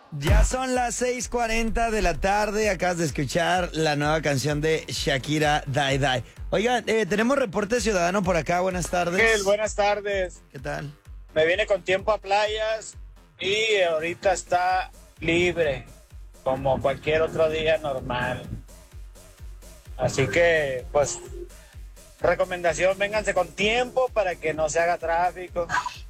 Ya son las 6:40 de la tarde. Acabas de escuchar la nueva canción de Shakira, Die Die. Oigan, tenemos reporte ciudadano por acá. Buenas tardes. Ángel, buenas tardes. ¿Qué tal? Me viene con tiempo a playas y ahorita está libre, como cualquier otro día normal. Así que, pues, recomendación, vénganse con tiempo para que no se haga tráfico.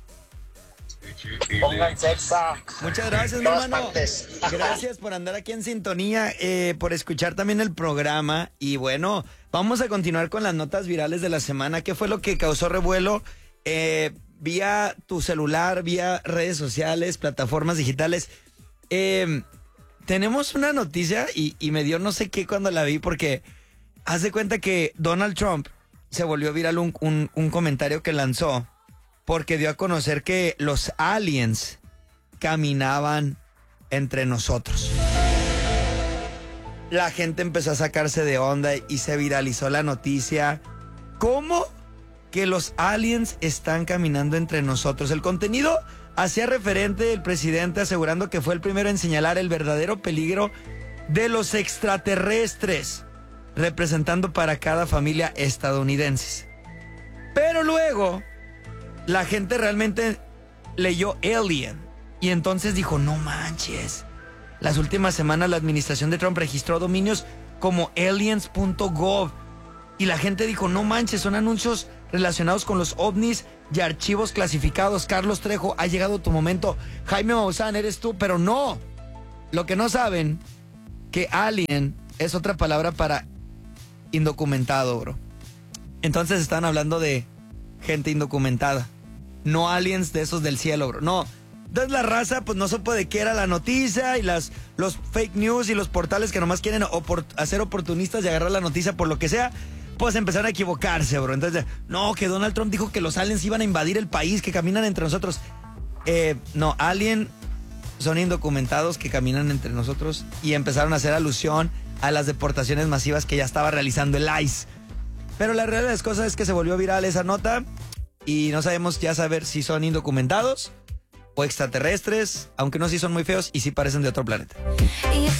Pónganse exa. Muchas gracias, mi hermano. Gracias por andar aquí en sintonía, por escuchar también el programa. Y bueno, vamos a continuar con las notas virales de la semana. ¿Qué fue lo que causó revuelo vía tu celular, vía redes sociales, plataformas digitales? Tenemos una noticia y me dio no sé qué cuando la vi, porque haz de cuenta que Donald Trump se volvió viral un comentario que lanzó, porque dio a conocer que los aliens caminaban entre nosotros. La gente empezó a sacarse de onda y se viralizó la noticia. ¿Cómo que los aliens están caminando entre nosotros? El contenido hacía referente el presidente asegurando que fue el primero en señalar el verdadero peligro de los extraterrestres, representando para cada familia estadounidense. Pero luego la gente realmente leyó Alien y entonces dijo, no manches. Las últimas semanas la administración de Trump registró dominios como aliens.gov y la gente dijo, no manches, son anuncios relacionados con los ovnis y archivos clasificados. Carlos Trejo, ha llegado tu momento. Jaime Maussan, eres tú, pero no. Lo que no saben, que alien es otra palabra para indocumentado, bro. Entonces están hablando de gente indocumentada, no aliens de esos del cielo, bro. No. Entonces la raza pues no supo de qué era la noticia y los fake news y los portales que nomás quieren hacer oportunistas y agarrar la noticia por lo que sea, pues empezaron a equivocarse, bro. Entonces, no, que Donald Trump dijo que los aliens iban a invadir el país, que caminan entre nosotros. No, alien son indocumentados que caminan entre nosotros, y empezaron a hacer alusión a las deportaciones masivas que ya estaba realizando el ICE. Pero la realidad de las cosas es que se volvió viral esa nota y no sabemos ya saber si son indocumentados o extraterrestres, aunque no, sí son muy feos y sí parecen de otro planeta.